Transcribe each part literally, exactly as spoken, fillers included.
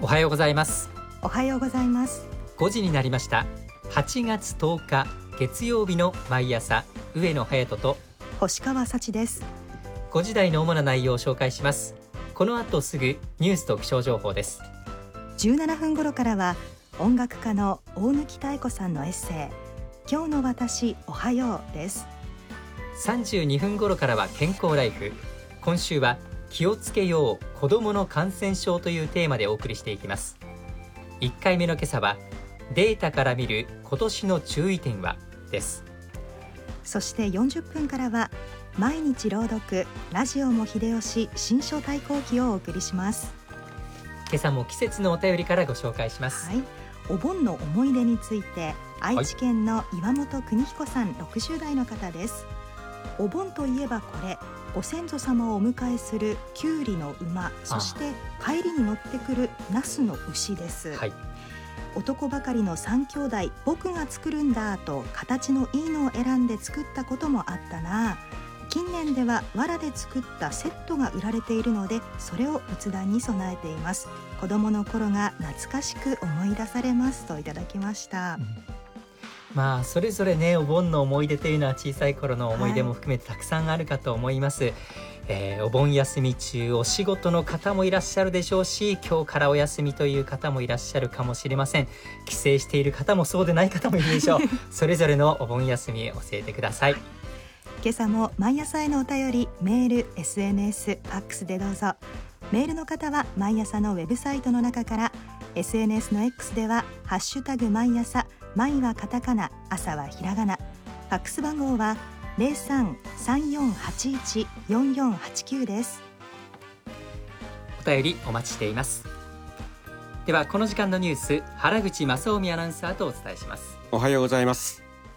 おはようございます。 おはようございます。 ごじになりました。はちがつとおか月曜日の毎朝、上野隼人と星川幸です。 ごじ台の主な内容を紹介します。この後すぐニュースと気象情報です。 じゅうななふん頃からは音楽家の大貫妙子さんのエッセイ、今日の私おはようです。 さんじゅうにふん頃からは健康ライフ。今週は気をつけよう子どもの感染症というテーマでお送りしていきます。いっかいめの今朝はデータから見る今年の注意点はです。 そしてよんじゅっぷんからは毎日朗読ラジオも秀吉新書対抗記をお送りします。 今朝も季節のお便りからご紹介します。 はい、お盆の思い出について愛知県の岩本邦彦さん、ろくじゅう代の方です。お盆といえばこれ、ご先祖様をお迎えするきゅうりの馬、そして帰りに乗ってくるナスの牛です。 はい、 男ばかりのさん兄弟、僕が作るんだと形のいいのを選んで作ったこともあったな。近年では藁で作ったセットが売られているので、それを仏壇に備えています。子供の頃が懐かしく思い出されますといただきました。 うん、まあそれぞれね、お盆の思い出というのは小さい頃の思い出も含めてたくさんあるかと思います。はい、えー、お盆休み中お仕事の方もいらっしゃるでしょうし、今日からお休みという方もいらっしゃるかもしれません。帰省している方もそうでない方もいるでしょうそれぞれのお盆休み教えてください。 今朝も毎朝へのお便り、メール、エスエヌエス、ファックスでどうぞ。メールの方は毎朝のウェブサイトの中から、 エスエヌエス の X ではハッシュタグ毎朝、毎はカタカナ、朝はひらがな。ファックス番号は ゼロさん さんよんはちいち よんよんはちきゅう です。 お便りお待ちしています。ではこの時間のニュース、原口正臣アナウンサーとお伝えします。 おはようございます。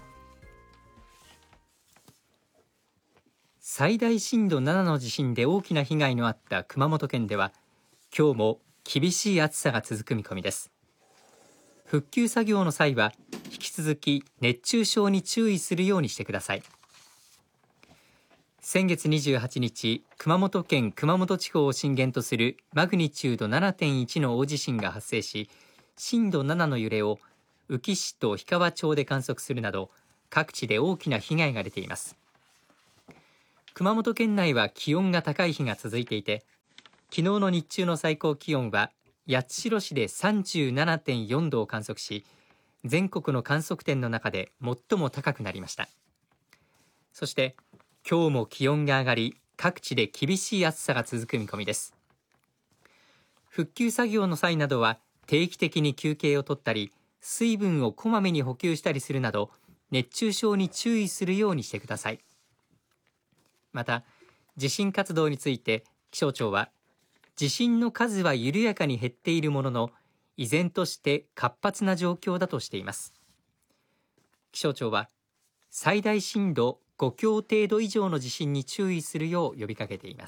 最大震度ななの地震で大きな被害のあった熊本県では、今日も厳しい暑さが続く見込みです。復旧作業の際は引き続き熱中症に注意するようにしてください。先月にじゅうはちにち、熊本県熊本地方を震源とするマグニチュード ななてんいち の大地震が発生し、震度ななの揺れを宇城市と氷川町で観測するなど、各地で大きな被害が出ています。熊本県内は気温が高い日が続いていて、昨日の日中の最高気温は八代市で さんじゅうななてんよんどを観測し、全国の観測点の中で最も高くなりました。そして今日も気温が上がり、各地で厳しい暑さが続く見込みです。復旧作業の際などは定期的に休憩を取ったり、水分をこまめに補給したりするなど、熱中症に注意するようにしてください。また地震活動について気象庁は、地震の数は緩やかに減っているものの、依然として活発な状況だとしています。気象庁は最大震度ご強程度以上の地震に注意するよう呼びかけています。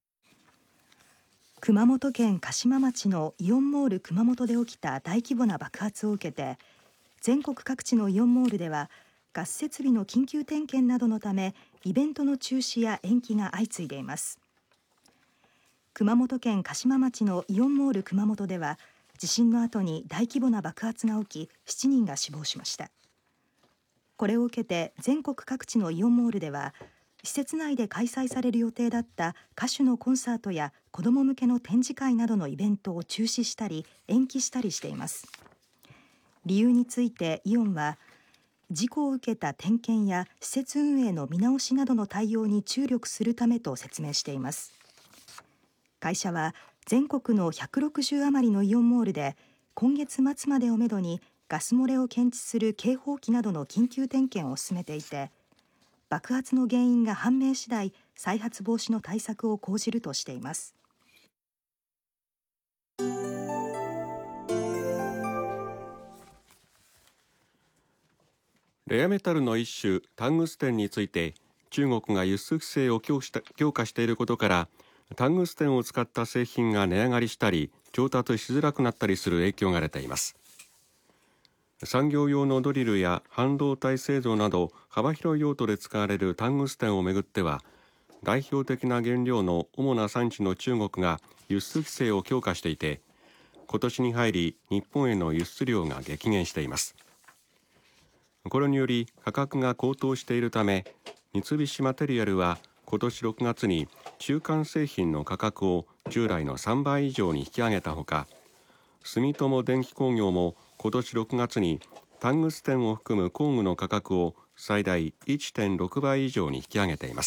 熊本県嘉島町のイオンモール熊本で起きた大規模な爆発を受けて、全国各地のイオンモールではガス設備の緊急点検などのため、イベントの中止や延期が相次いでいます。熊本県嘉島町のイオンモール熊本では、地震の後に大規模な爆発が起き、しちにんが死亡しました。これを受けて全国各地のイオンモールでは、施設内で開催される予定だった歌手のコンサートや子ども向けの展示会などのイベントを中止したり延期したりしています。理由についてイオンは、事故を受けた点検や施設運営の見直しなどの対応に注力するためと説明しています。会社は全国のひゃくろくじゅう余りのイオンモールで、今月末までをめどにガス漏れを検知する警報器などの緊急点検を進めていて、爆発の原因が判明次第、再発防止の対策を講じるとしています。 レアメタルの一種タングステンについて、中国が輸出規制を強化していることから、タングステンを使った製品が値上がりしたり調達しづらくなったりする影響が出ています。産業用のドリルや半導体製造など幅広い用途で使われるタングステンをめぐっては、代表的な原料の主な産地の中国が輸出規制を強化していて、 今年に入り日本への輸出量が激減しています。これにより価格が高騰しているため、三菱マテリアルは今年ろくがつに中間製品の価格を従来のさんばい以上に引き上げたほか、住友電気工業も今年ろくがつにタングステンを含む工具の価格を最大 いってんろくばい以上に引き上げています。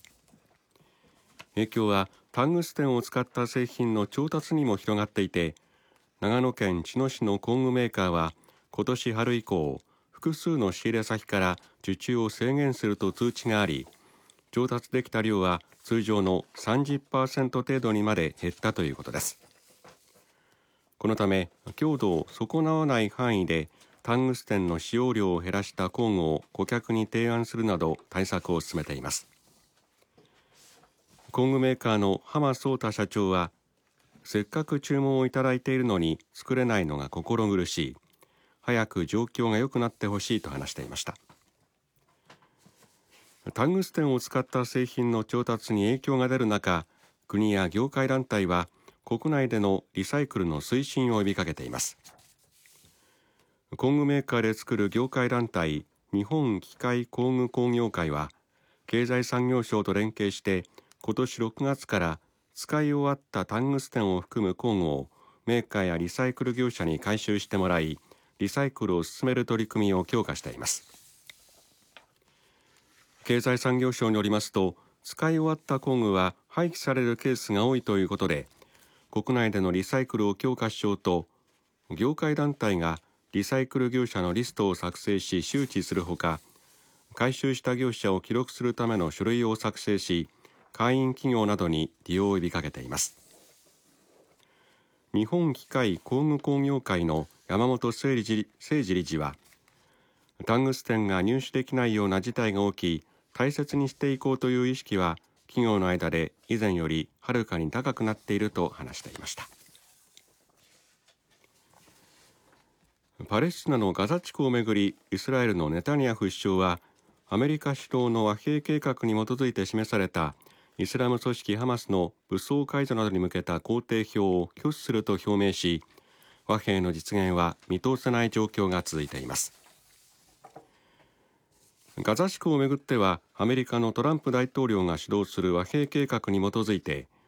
影響はタングステンを使った製品の調達にも広がっていて、長野県茅野市の工具メーカーは今年春以降、複数の仕入れ先から受注を制限すると通知があり、調達できた量は通常の さんじゅっパーセント 程度にまで減ったということです。このため強度を損なわない範囲でタングステンの使用量を減らした工具を顧客に提案するなど対策を進めています。工具メーカーの浜宗太社長は、せっかく注文をいただいているのに作れないのが心苦しい、早く状況が良くなってほしいと話していました。タングステンを使った製品の調達に影響が出る中、国や業界団体は国内でのリサイクルの推進を呼びかけています。工具メーカーで作る業界団体、日本機械工具工業会は経済産業省と連携して今年ろくがつから使い終わったタングステンを含む工具をメーカーやリサイクル業者に回収してもらい、リサイクルを進める取り組みを強化しています。経済産業省によりますと、使い終わった工具は廃棄されるケースが多いということで、国内でのリサイクルを強化しようと、業界団体がリサイクル業者のリストを作成し周知するほか、回収した業者を記録するための書類を作成し、会員企業などに利用を呼びかけています。日本機械工具工業会の山本誠二理事は、タングステンが入手できないような事態が起き、大切にしていこうという意識は企業の間で以前よりはるかに高くなっていると話していました。パレスチナのガザ地区をめぐり、イスラエルのネタニヤフ首相はアメリカ主導の和平計画に基づいて示されたイスラム組織ハマスの武装解除などに向けた工程表を拒否すると表明し、和平の実現は見通せない状況が続いています。ガザ地区をめぐっては、アメリカのトランプ大統領が主導する和平計画に基づいて